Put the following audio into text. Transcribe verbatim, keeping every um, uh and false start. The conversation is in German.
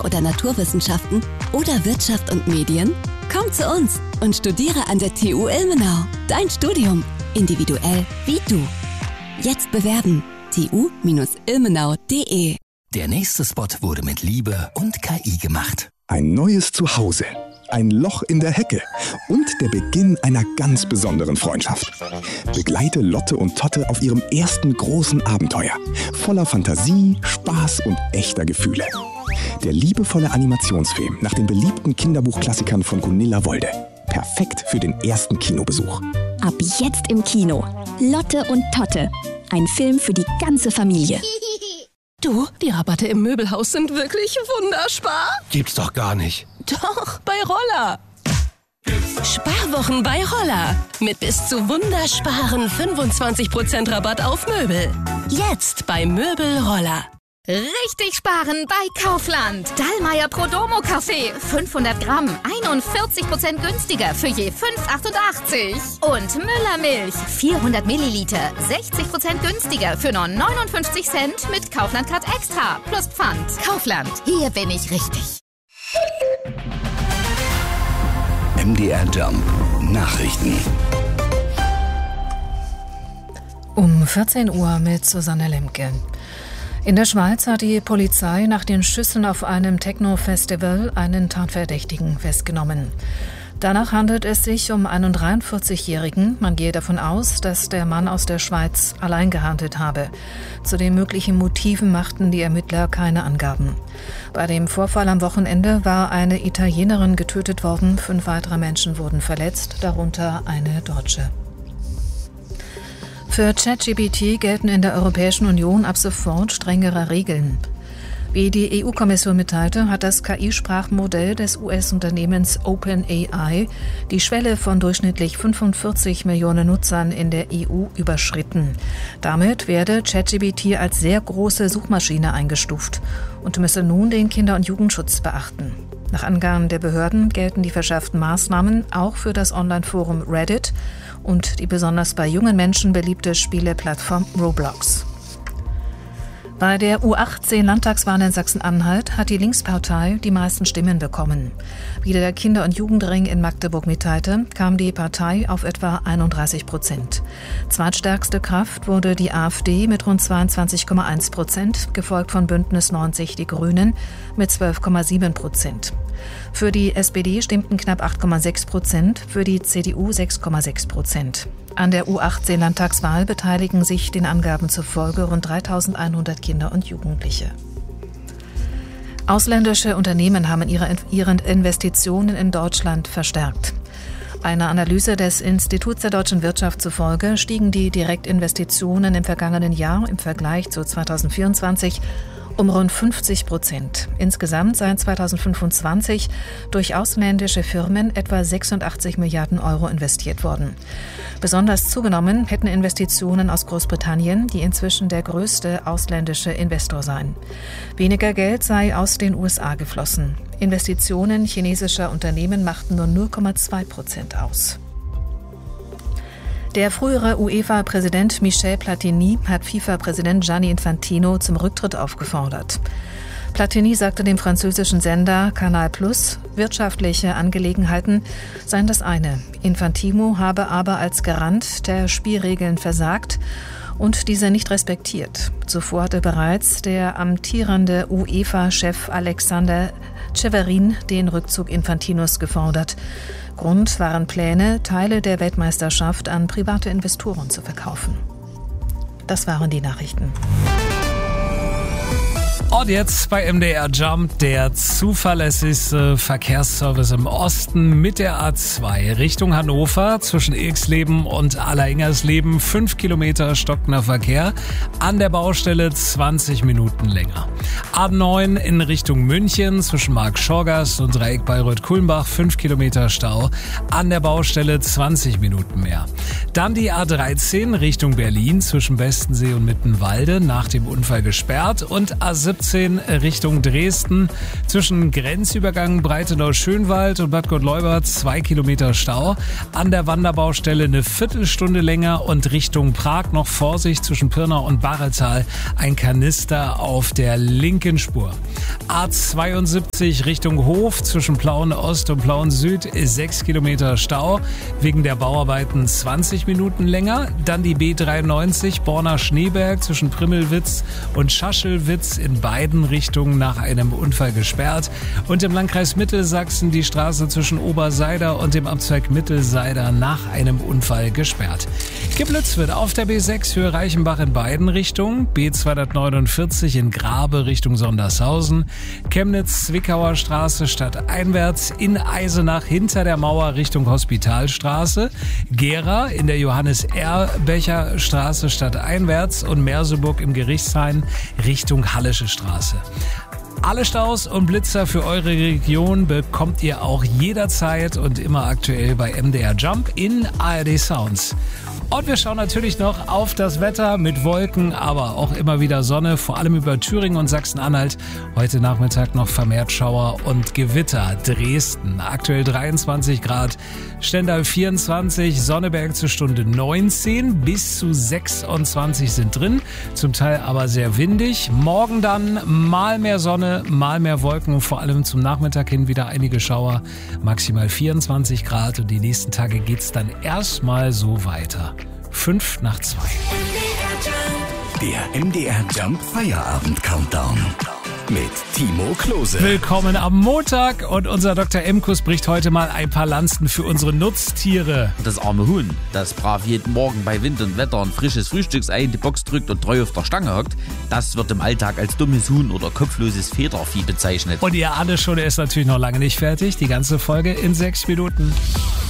Ingenieurwissenschaftler oder Naturwissenschaften oder Wirtschaft und Medien? Komm zu uns und studiere an der T U Ilmenau. Dein Studium, individuell wie du. Jetzt bewerben. t u Ilmenau punkt d e. Der nächste Spot wurde mit Liebe und K I gemacht. Ein neues Zuhause, ein Loch in der Hecke und der Beginn einer ganz besonderen Freundschaft. Begleite Lotte und Totte auf ihrem ersten großen Abenteuer. Voller Fantasie, Spaß und echter Gefühle. Der liebevolle Animationsfilm nach den beliebten Kinderbuchklassikern von Gunilla Wolde. Perfekt für den ersten Kinobesuch. Ab jetzt im Kino. Lotte und Totte. Ein Film für die ganze Familie. Du, die Rabatte im Möbelhaus sind wirklich wunderspar. Gibt's doch gar nicht. Doch, bei Roller. Sparwochen bei Roller. Mit bis zu wundersparen fünfundzwanzig Prozent Rabatt auf Möbel. Jetzt bei Möbel Roller. Richtig sparen bei Kaufland. Dallmayr Prodomo Kaffee. fünfhundert Gramm. einundvierzig Prozent günstiger für je fünf Euro achtundachtzig. Und Müller Milch. vierhundert Milliliter. sechzig Prozent günstiger für nur neunundfünfzig Cent mit Kaufland Card Extra. Plus Pfand. Kaufland. Hier bin ich richtig. M D R Jump Nachrichten. Um vierzehn Uhr mit Susanne Lemke. In der Schweiz hat die Polizei nach den Schüssen auf einem Techno-Festival einen Tatverdächtigen festgenommen. Danach handelt es sich um einen dreiundvierzigjährigen. Man gehe davon aus, dass der Mann aus der Schweiz allein gehandelt habe. Zu den möglichen Motiven machten die Ermittler keine Angaben. Bei dem Vorfall am Wochenende war eine Italienerin getötet worden. Fünf weitere Menschen wurden verletzt, darunter eine Deutsche. Für ChatGPT gelten in der Europäischen Union ab sofort strengere Regeln. Wie die E U-Kommission mitteilte, hat das K I-Sprachmodell des U S-Unternehmens OpenAI die Schwelle von durchschnittlich fünfundvierzig Millionen Nutzern in der E U überschritten. Damit werde ChatGPT als sehr große Suchmaschine eingestuft und müsse nun den Kinder- und Jugendschutz beachten. Nach Angaben der Behörden gelten die verschärften Maßnahmen auch für das Online-Forum Reddit und die besonders bei jungen Menschen beliebte Spieleplattform Roblox. Bei der U achtzehn Landtagswahl in Sachsen-Anhalt hat die Linkspartei die meisten Stimmen bekommen. Wie der Kinder- und Jugendring in Magdeburg mitteilte, kam die Partei auf etwa einunddreißig Prozent. Zweitstärkste Kraft wurde die AfD mit rund zweiundzwanzig Komma eins Prozent, gefolgt von Bündnis neunzig Die Grünen mit zwölf Komma sieben Prozent. Für die S P D stimmten knapp acht Komma sechs Prozent, für die C D U sechs Komma sechs Prozent. An der U achtzehn Landtagswahl beteiligen sich den Angaben zufolge rund dreitausendeinhundert Kinder und Jugendliche. Ausländische Unternehmen haben ihre, ihre Investitionen in Deutschland verstärkt. Einer Analyse des Instituts der deutschen Wirtschaft zufolge stiegen die Direktinvestitionen im vergangenen Jahr im Vergleich zu zweitausendvierundzwanzig um rund fünfzig Prozent. Insgesamt seien zweitausendfünfundzwanzig durch ausländische Firmen etwa sechsundachtzig Milliarden Euro investiert worden. Besonders zugenommen hätten Investitionen aus Großbritannien, die inzwischen der größte ausländische Investor seien. Weniger Geld sei aus den U S A geflossen. Investitionen chinesischer Unternehmen machten nur null Komma zwei Prozent aus. Der frühere UEFA-Präsident Michel Platini hat FIFA-Präsident Gianni Infantino zum Rücktritt aufgefordert. Platini sagte dem französischen Sender Canal Plus, wirtschaftliche Angelegenheiten seien das eine. Infantino habe aber als Garant der Spielregeln versagt und diese nicht respektiert. Zuvor hatte bereits der amtierende UEFA-Chef Alexander Ceferin den Rückzug Infantinos gefordert. Grund waren Pläne, Teile der Weltmeisterschaft an private Investoren zu verkaufen. Das waren die Nachrichten. Und jetzt bei M D R Jump der zuverlässigste Verkehrsservice im Osten mit der A zwei Richtung Hannover zwischen Ilksleben und Alleringers-Leben. Fünf Kilometer stockender Verkehr, an der Baustelle zwanzig Minuten länger. A neun in Richtung München zwischen Marktschorgast und Dreieck Bayreuth-Kulmbach. Fünf Kilometer Stau, an der Baustelle zwanzig Minuten mehr. Dann die A dreizehn Richtung Berlin zwischen Bestensee und Mittenwalde nach dem Unfall gesperrt und A siebzehn siebzehn Richtung Dresden. Zwischen Grenzübergang Breitenau-Schönwald und Bad Gott-Leubert zwei Kilometer Stau. An der Wanderbaustelle eine Viertelstunde länger und Richtung Prag noch Vorsicht zwischen Pirna und Baretal. Ein Kanister auf der linken Spur. A zweiundsiebzig Richtung Hof zwischen Plauen Ost und Plauen Süd sechs Kilometer Stau. Wegen der Bauarbeiten zwanzig Minuten länger. Dann die B dreiundneunzig Borna Schneeberg zwischen Primmelwitz und Schaschelwitz in beiden Richtungen nach einem Unfall gesperrt. Und im Landkreis Mittelsachsen die Straße zwischen Oberseider und dem Abzweig Mittelseider nach einem Unfall gesperrt. Geblitzt wird auf der B sechs Höhe Reichenbach in beiden Richtungen. B zweihundertneunundvierzig in Grabe Richtung Sondershausen. Chemnitz-Zwickauer Straße stadteinwärts. In Eisenach hinter der Mauer Richtung Hospitalstraße. Gera in der Johannes-Erbecher Straße stadteinwärts und Merseburg im Gerichtshain Richtung Hallische Straße. Alle Staus und Blitzer für eure Region bekommt ihr auch jederzeit und immer aktuell bei M D R Jump in A R D Sounds. Und wir schauen natürlich noch auf das Wetter mit Wolken, aber auch immer wieder Sonne, vor allem über Thüringen und Sachsen-Anhalt. Heute Nachmittag noch vermehrt Schauer und Gewitter. Dresden aktuell dreiundzwanzig Grad, Stendal vierundzwanzig, Sonneberg zur Stunde neunzehn, bis zu sechsundzwanzig sind drin, zum Teil aber sehr windig. Morgen dann mal mehr Sonne, mal mehr Wolken, vor allem zum Nachmittag hin wieder einige Schauer, maximal vierundzwanzig Grad und die nächsten Tage geht's dann erstmal so weiter. Fünf nach zwei. Der M D R Jump Feierabend Countdown mit Timo Klose. Willkommen am Montag und unser Doktor Emkus bricht heute mal ein paar Lanzen für unsere Nutztiere. Das arme Huhn, das brav jeden Morgen bei Wind und Wetter ein frisches Frühstücksei in die Box drückt und treu auf der Stange hockt, das wird im Alltag als dummes Huhn oder kopfloses Federvieh bezeichnet. Und ihr ahnt es schon, er ist natürlich noch lange nicht fertig. Die ganze Folge in sechs Minuten.